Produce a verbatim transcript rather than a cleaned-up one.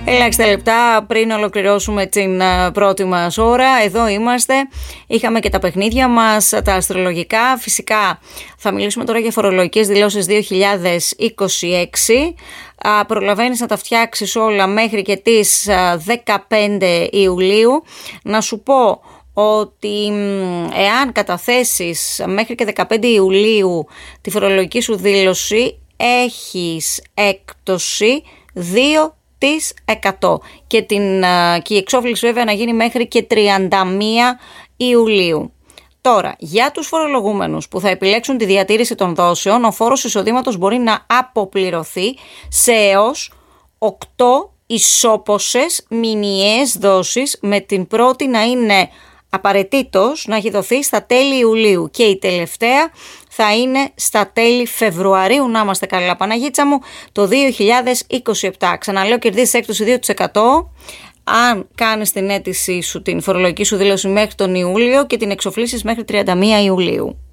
Ελάχιστα λεπτά πριν ολοκληρώσουμε την πρώτη μας ώρα. Εδώ είμαστε. Είχαμε και τα παιχνίδια μας, τα αστρολογικά. Φυσικά θα μιλήσουμε τώρα για φορολογικές δηλώσεις δύο χιλιάδες είκοσι έξι. Προλαβαίνεις να τα φτιάξεις όλα μέχρι και τις δεκαπέντε Ιουλίου. Να σου πω ότι εάν καταθέσεις μέχρι και δεκαπέντε Ιουλίου τη φορολογική σου δήλωση, έχεις έκπτωση δύο τοις εκατό και, την, και η εξόφληση βέβαια να γίνει μέχρι και τριάντα μία Ιουλίου. Τώρα, για τους φορολογούμενους που θα επιλέξουν τη διατήρηση των δόσεων, ο φόρος εισοδήματος μπορεί να αποπληρωθεί σε έως οκτώ ισόποσες μηνιαίες δόσεις, με την πρώτη να είναι απαραίτητος να έχει δοθεί στα τέλη Ιουλίου και η τελευταία θα είναι στα τέλη Φεβρουαρίου. Να είμαστε καλά, Παναγίτσα μου, το δύο χιλιάδες είκοσι επτά. Ξαναλέω, κερδίζεις έκπτωση δύο τοις εκατό αν κάνεις την αίτησή σου, την φορολογική σου δήλωση μέχρι τον Ιούλιο και την εξοφλήσεις μέχρι τριάντα μία Ιουλίου.